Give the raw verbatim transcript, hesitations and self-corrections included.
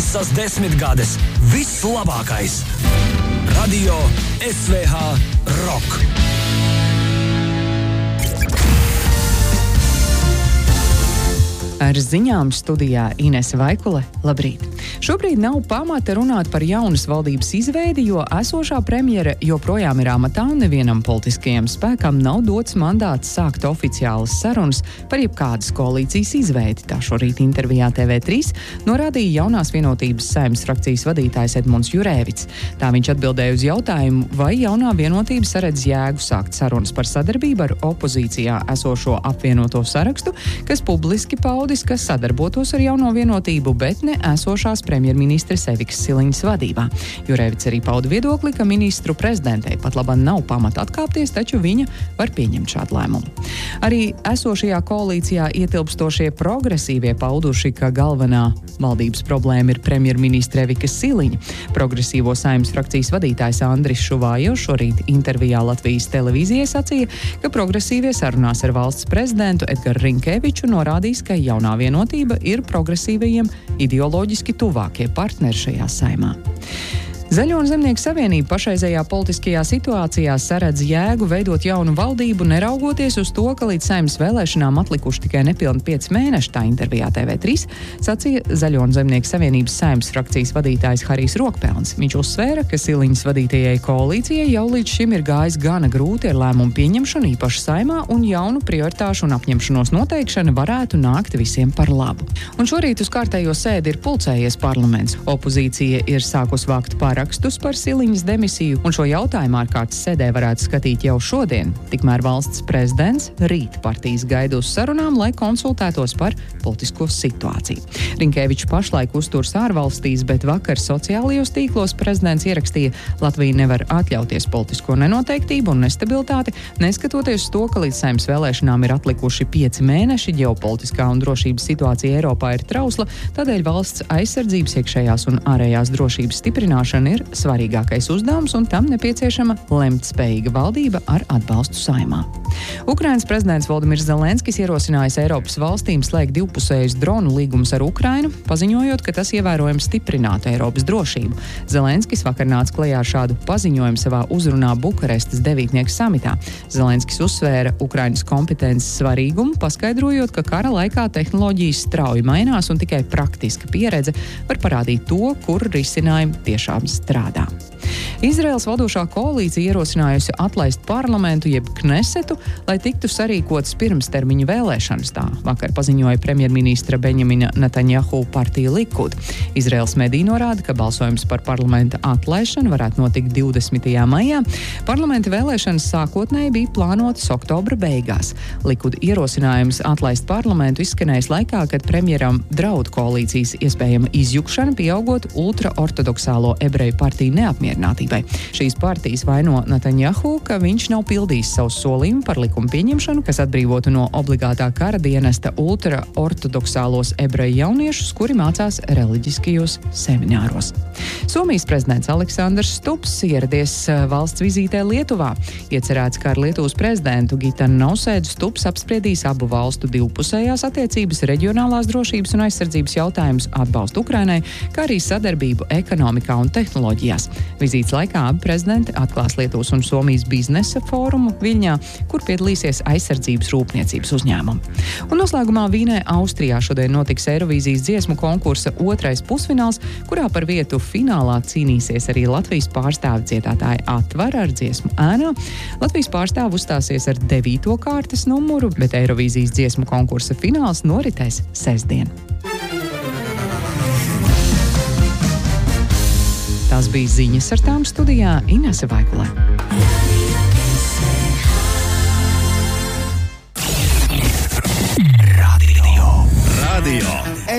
Visas desmitgades vislabākais. Radio S V H Rock. Ar ziņām studijā Inese Vaikule. Labrīt! Šobrīd nav pamata runāt par jaunas valdības izveidi, jo esošā premjere joprojām ir amatā un nevienam politiskajam spēkam nav dots mandāts sākt oficiālas sarunas par jebkādas koalīcijas izveidi. Tā šorīt intervijā T V trīs norādīja jaunās vienotības Saeimas frakcijas vadītājs Edmunds Jurēvics. Tā viņš atbildēja uz jautājumu, vai jaunā vienotība saredz jēgu sākt sarunas par sadarbību ar opozīcijā esošo apvienoto sarakstu, kas publiski paudis, kas sadarbotos ar jauno vienotību, bet ne esošās premjerministres Evikas Siliņas vadībā. Jurēvics arī pauda viedokli, ka ministru prezidentei pat labāk nav pamata atkāpties, taču viņa var pieņemt šādu lēmumu. Arī esošajā koalīcijā ietilpstošie progresīvie pauduši, ka galvenā valdības problēma ir premjerministre Evikas Siliņa. Progresīvo Saeimas frakcijas vadītājs Andris Šuvājos šorīt intervijā Latvijas televīzijai sacīja, ka progresīvie sarunās ar valsts prezidentu Edgaru Rinkeviču norādīs, ka jaunā vienotība ir progresīvajiem ideoloģiski tuvākie partneri šajā Saeimā. Zaļo un Zemnieku savienība pašreizējā politiskajā situācijā saredz jēgu veidot jaunu valdību, neraugoties uz to, ka līdz Saeimas vēlēšanām atlikuši tikai nepilni pieci mēneši. Tā intervijā T V trīs sacīja Zaļo un Zemnieku savienības Saeimas frakcijas vadītājs Harijs Rokpelns. Viņš uzsvēra, ka Siliņas vadītajai koalīcijai jau līdz šim ir gājis gana grūti ar lēmumu pieņemšanu īpaši Saeimā, un jaunu prioritāšu un apņemšanos noteikšana varētu nākt visiem par labu. Un šorīt uz kārtējo sēdi ir pulcējies parlaments. Opozīcija ir sākus vākt par rakstus par Siliņas demisiju, un šo jautājumu ārkārtas sēdē varētu skatīt jau šodien. Tikmēr valsts prezidents rīt partijas gaida uz sarunām, lai konsultētos par politisko situāciju. Rinkevičs pašlaik uzturs ārvalstīs, bet vakar sociālajos tīklos prezidents ierakstīja, Latvija nevar atļauties politisko nenoteiktību un nestabilitāti, neskatoties uz to, ka līdz Saeimas vēlēšanām ir atlikuši pieci mēneši, ģeopolitiskā un drošības situācija Eiropā ir trausla, tādēļ valsts aizsardzības, iekšējās un ārējās drošības stiprināšana ir svarīgākais uzdevums, un tam nepieciešama lemtspējīga valdība ar atbalstu Saeimā. Ukrainas prezidents Volodimirs Zelenskis ierosinājis Eiropas valstīm slēgt divpusējus dronu līgumus ar Ukrainu, paziņojot, ka tas ievērojami stiprinātu Eiropas drošību. Zelenskis vakar nāca klajā ar šādu paziņojumu savā uzrunā Bukarestas devītnieku samitā. Zelenskis uzsvēra Ukrainas kompetences svarīgumu, paskaidrojot, ka kara laikā tehnoloģijas strauji mainās un tikai praktiska pieredze var parādīt to, kur risinājumi tiešām strādā. Izraels vadošā koalīcija ierosinājusi atlaist parlamentu jeb Knesetu, lai tiktu sarīkotas pirmstermiņa vēlēšanas. Tā vakar paziņoja premjerministra Benjamina Netanjahu partija Likud. Izraels mediji norāda, ka balsojums par parlamenta atlaišanu varētu notikt divdesmitajā maijā. Parlamenta vēlēšanas sākotnēji bija plānotas oktobra beigās. Likud ierosinājums atlaist parlamentu izskanējis laikā, kad premjeram draud koalīcijas iespējama izjukšana, pieaugot ultraortodoksālo ebreju partiju neapmierinātībai. Šīs partijas vaino Netanjahu, ka viņš nav pildījis savu solījumu par likumu pieņemšanu, kas atbrīvotu no obligātā kara dienesta ultraortodoksālos ebreju jauniešus, kuri mācās reliģiskajos semināros. Somijas prezidents Aleksandrs Stubs ieradies valsts vizītē Lietuvā. Iecerēts, ka ar Lietuvas prezidentu Gitanu Nausēdu Stubs apspriedīs abu valstu divpusējās attiecības, reģionālās drošības un aizsardzības jautājumus, atbalstu Ukrainai, kā arī sadarbību ekonomikā un tehnoloģijās. Vizītes laikā abi prezidenti atklās Lietuvas un Somijas biznesa fórumu Viļņā, kur piedalīsies aizsardzības rūpniecības uzņēmumi. Un noslēgumā Vīnē, Austrijā šodien notiks Eirovīzijas dziesmu konkursa otrais pusfināls, kurā par vietu finālā cīnīsies arī Latvijas pārstāvi dziedātāji Atvar ar dziesmu Ēnā. Latvijas pārstāvi uzstāsies ar devīto kārtas numuru, bet Eirovīzijas dziesmu konkursa fināls noritēs sestdien. Tās bija ziņas, ar tām studijā Inese Vaikule.